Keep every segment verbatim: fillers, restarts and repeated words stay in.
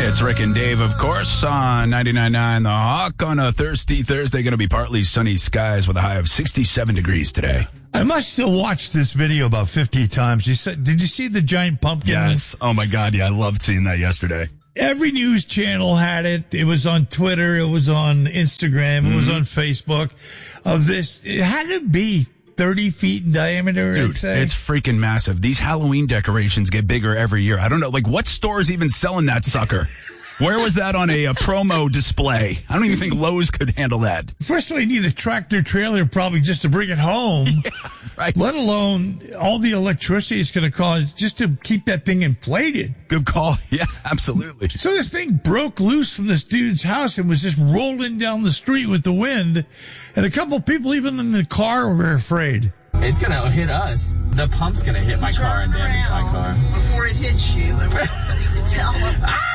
It's Rick and Dave, of course, on ninety-nine point nine The Hawk on a thirsty Thursday. Going to be partly sunny skies with a high of sixty-seven degrees today. I must have watched this video about fifty times. You said, did you see the giant pumpkin? Yes. Oh, my God. Yeah, I loved seeing that yesterday. Every news channel had it. It was on Twitter. It was on Instagram. It mm-hmm. was on Facebook. Of this, it had to be thirty feet in diameter. Dude, I'd say. It's freaking massive. These Halloween decorations get bigger every year. I don't know, like, what store is even selling that sucker? Where was that on a, a promo display? I don't even think Lowe's could handle that. First of all, you need a tractor trailer probably just to bring it home. Yeah, right. Let alone all the electricity it's going to cause just to keep that thing inflated. Good call. Yeah, absolutely. So this thing broke loose from this dude's house and was just rolling down the street with the wind. And a couple people even in the car were afraid. It's going to hit us. The pump's going to hit my car and damage my car. Before it hits you, and we're going to tell them, ah!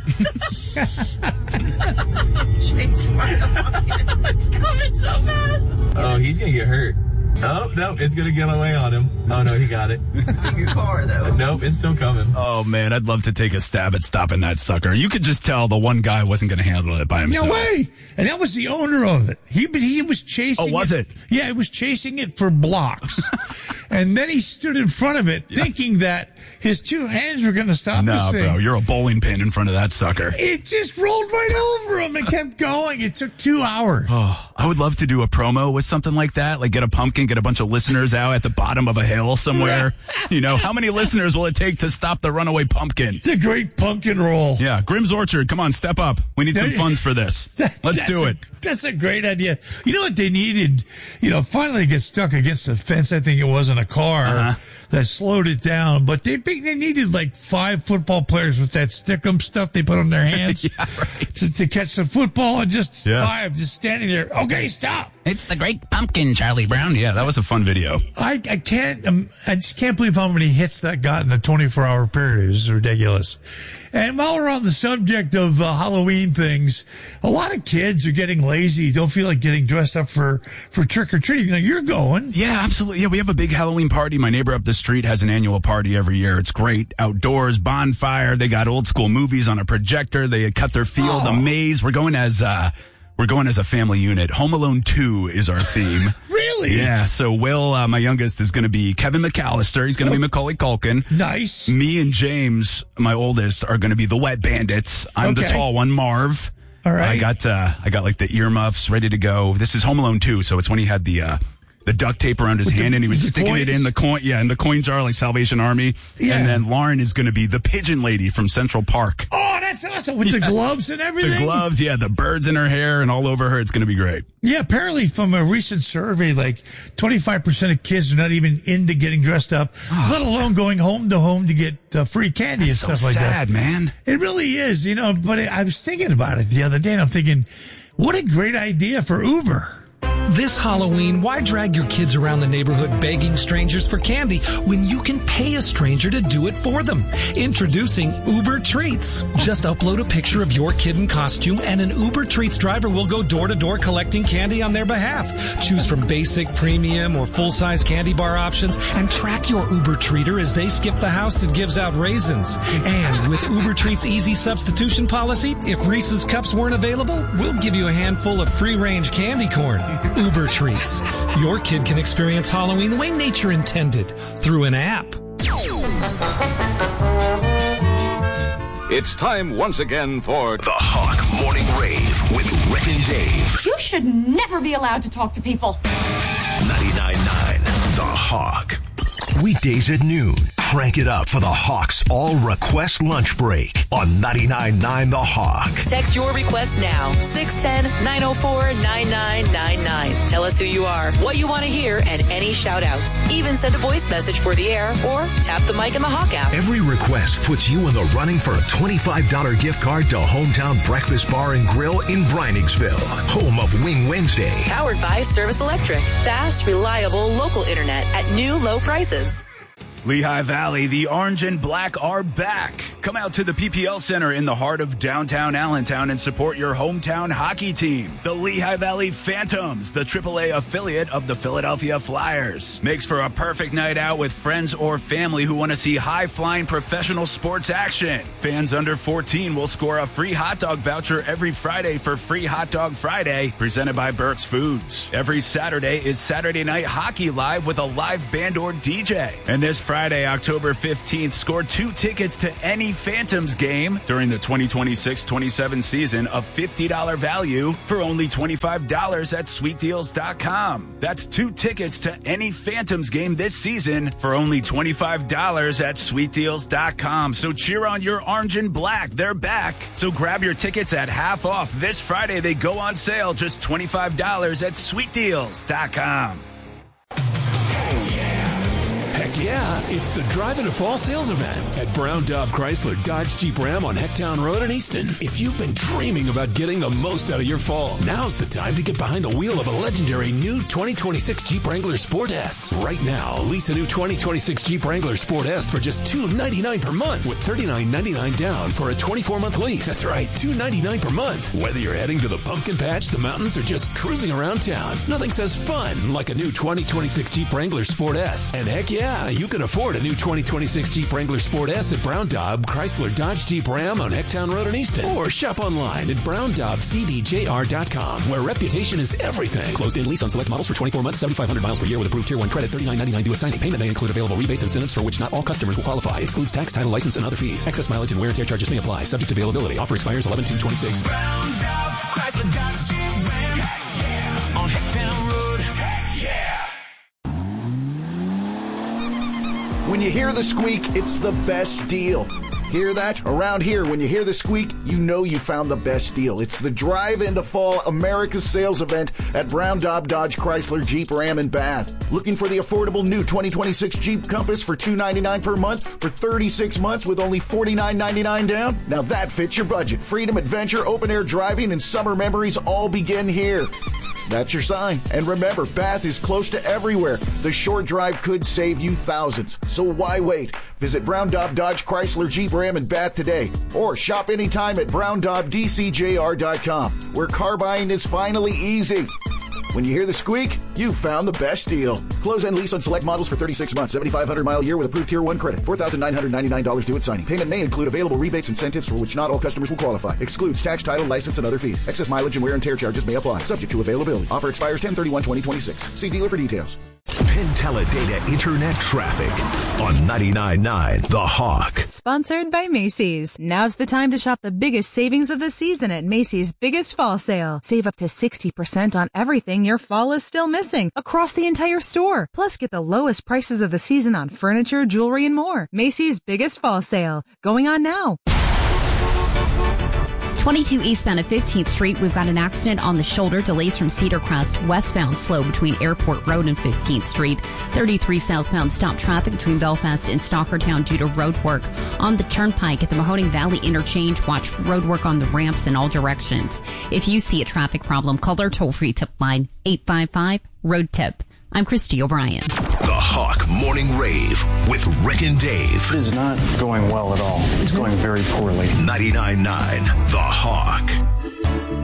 Chase my pumpkin. It's coming so fast. Oh, he's going to get hurt. Oh, no, it's going to get away on him. Oh, no, he got it. In your car, though. Nope, it's still coming. Oh, man, I'd love to take a stab at stopping that sucker. You could just tell the one guy wasn't going to handle it by himself. No way. And that was the owner of it. He, he was chasing it. Oh, was it? it? Yeah, he was chasing it for blocks. And then he stood in front of it yes. thinking that his two hands were going to stop no, this thing. No, bro, you're a bowling pin in front of that sucker. It just rolled right over him and kept going. It took two hours. Oh, I would love to do a promo with something like that. Like get a pumpkin, get a bunch of listeners out at the bottom of a hill somewhere. You know, how many listeners will it take to stop the runaway pumpkin? It's a great pumpkin roll. Yeah, Grimm's Orchard, come on, step up. We need some funds for this. Let's do it. A, that's a great idea. You know what they needed? You know, finally get stuck against the fence. I think it was in a car. Uh-huh. That slowed it down, but they they needed like five football players with that stickum stuff they put on their hands yeah, right. to, to catch the football, and just yeah. five just standing there. Okay, stop. It's the great pumpkin, Charlie Brown. Yeah, that was a fun video. I I can't um, I just can't believe how many hits that got in a twenty-four hour period. It's ridiculous. And while we're on the subject of uh, Halloween things, a lot of kids are getting lazy. Don't feel like getting dressed up for for trick or treating. Now you're going. Yeah, absolutely. Yeah, we have a big Halloween party. My neighbor up the street has an annual party every year. It's great. Outdoors, bonfire. They got old school movies on a projector. They cut their field, oh. a maze. We're going as uh we're going as a family unit. Home Alone two is our theme. Really? Yeah. So Will, uh, my youngest, is going to be Kevin McAllister. He's going to oh. be Macaulay Culkin. Nice. Me and James, my oldest, are going to be the Wet Bandits. I'm okay. the tall one, Marv. All right. I got uh, I got like the earmuffs ready to go. This is Home Alone two, so it's when he had the uh, the duct tape around his With hand the, and he was the sticking coins? it in the coin. Yeah, and the coin jar like Salvation Army. Yeah. And then Lauren is going to be the pigeon lady from Central Park. Oh, that's awesome. With yes. the gloves and everything? The gloves, yeah, the birds in her hair and all over her. It's going to be great. Yeah, apparently from a recent survey, like twenty-five percent of kids are not even into getting dressed up, oh. let alone going home to home to get uh, free candy that's and stuff so like sad, that. Man. It really is, you know, but I was thinking about it the other day and I'm thinking, what a great idea for Uber. This Halloween, why drag your kids around the neighborhood begging strangers for candy when you can pay a stranger to do it for them? Introducing Uber Treats. Just upload a picture of your kid in costume and an Uber Treats driver will go door to door collecting candy on their behalf. Choose from basic, premium, or full-size candy bar options and track your Uber Treater as they skip the house that gives out raisins. And with Uber Treats' easy substitution policy, if Reese's Cups weren't available, we'll give you a handful of free-range candy corn. Uber Treats. Your kid can experience Halloween the way nature intended through an app. It's time once again for The Hawk Morning Rave with Rick and Dave. You should never be allowed to talk to people. ninety-nine point nine The Hawk. Weekdays at noon. Crank it up for the Hawks All Request Lunch Break on ninety-nine point nine The Hawk. Text your request now. six one zero, nine zero four, nine nine nine nine. Tell us who you are, what you want to hear, and any shout-outs. Even send a voice message for the air or tap the mic in the Hawk app. Every request puts you in the running for a twenty-five dollars gift card to Hometown Breakfast Bar and Grill in Breiningsville, home of Wing Wednesday. Powered by Service Electric. Fast, reliable, local internet at new low prices. Lehigh Valley, the orange and black are back. Come out to the P P L Center in the heart of downtown Allentown and support your hometown hockey team, the Lehigh Valley Phantoms, the triple A affiliate of the Philadelphia Flyers. Makes for a perfect night out with friends or family who want to see high-flying professional sports action. Fans under fourteen will score a free hot dog voucher every Friday for Free Hot Dog Friday, presented by Burke's Foods. Every Saturday is Saturday Night Hockey Live with a live band or D J. And this Friday, October fifteenth, score two tickets to any Phantoms game during the twenty twenty-six twenty-seven season of fifty dollars value for only twenty-five dollars at sweet deals dot com. That's two tickets to any Phantoms game this season for only twenty-five dollars at sweet deals dot com. So cheer on your orange and black. They're back. So grab your tickets at half off. This Friday, they go on sale just twenty-five dollars at sweet deals dot com. Heck yeah, it's the Drive Into Fall sales event at Brown Daub Chrysler Dodge Jeep Ram on Hecktown Road in Easton. If you've been dreaming about getting the most out of your fall, now's the time to get behind the wheel of a legendary new twenty twenty-six Jeep Wrangler Sport S. Right now, lease a new twenty twenty-six Jeep Wrangler Sport S for just two hundred ninety-nine dollars per month with thirty-nine ninety-nine down for a twenty-four month lease. That's right, two hundred ninety-nine dollars per month. Whether you're heading to the pumpkin patch, the mountains, or just cruising around town, nothing says fun like a new twenty twenty-six Jeep Wrangler Sport S. And heck yeah, you can afford a new twenty twenty-six Jeep Wrangler Sport S at Brown Daub Chrysler Dodge Jeep Ram on Hecktown Road in Easton. Or shop online at brown daub c d j r dot com, where reputation is everything. Closed-in lease on select models for twenty-four months, seventy-five hundred miles per year with approved Tier one credit, thirty-nine ninety-nine due at signing. Payment may include available rebates and incentives for which not all customers will qualify. Excludes tax, title, license, and other fees. Excess mileage and wear and tear charges may apply. Subject to availability. Offer expires eleven two twenty-six. Brown Daub Chrysler Dodge Jeep Ram. Yeah. On Hecktown Road. Yeah. When you hear the squeak, it's the best deal. Hear that? Around here, when you hear the squeak, you know you found the best deal. It's the Drive Into Fall America's Sales Event at Brown Daub Dodge Chrysler Jeep Ram in Bath. Looking for the affordable new twenty twenty-six Jeep Compass for two hundred ninety-nine dollars per month for thirty-six months with only forty-nine ninety-nine down? Now that fits your budget. Freedom, adventure, open-air driving, and summer memories all begin here. That's your sign. And remember, Bath is close to everywhere. The short drive could save you thousands. So why wait? Visit Brown Daub Dodge Chrysler Jeep Ram in Bath today. Or shop anytime at brown daub d c j r dot com, where car buying is finally easy. When you hear the squeak, you found the best deal. Close and lease on select models for thirty-six months, seventy-five hundred mile year with approved Tier one credit. four thousand nine hundred ninety-nine dollars due at signing. Payment may include available rebates and incentives for which not all customers will qualify. Excludes tax, title, license, and other fees. Excess mileage and wear and tear charges may apply. Subject to availability. Offer expires ten thirty-one twenty twenty-six. See dealer for details. Penteledata Internet Traffic on ninety-nine point nine The Hawk. Sponsored by Macy's. Now's the time to shop the biggest savings of the season at Macy's Biggest Fall Sale. Save up to sixty percent on everything your fall is still missing across the entire store. Plus, get the lowest prices of the season on furniture, jewelry, and more. Macy's Biggest Fall Sale. Going on now. twenty-two eastbound at fifteenth Street, we've got an accident on the shoulder. Delays from Cedar Crest. Westbound slow between Airport Road and fifteenth Street. thirty-three southbound stop traffic between Belfast and Stockertown due to road work. On the Turnpike at the Mahoning Valley Interchange, watch for road work on the ramps in all directions. If you see a traffic problem, call our toll-free tip line, eight five five, road tip. I'm Christy O'Brien. The Hawk Morning Rave with Rick and Dave. It is not going well at all. It's going very poorly. ninety-nine point nine The Hawk.